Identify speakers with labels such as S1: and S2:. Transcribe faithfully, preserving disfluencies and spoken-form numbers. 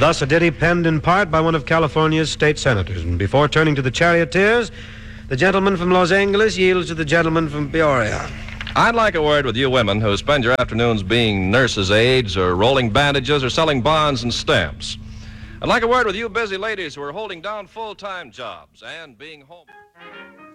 S1: Thus, a ditty penned in part by one of California's state senators. And before turning to the charioteers, the gentleman from Los Angeles yields to the gentleman from Peoria.
S2: I'd like a word with you women who spend your afternoons being nurses' aides or rolling bandages or selling bonds and stamps. I'd like a word with you busy ladies who are holding down full-time jobs and being home.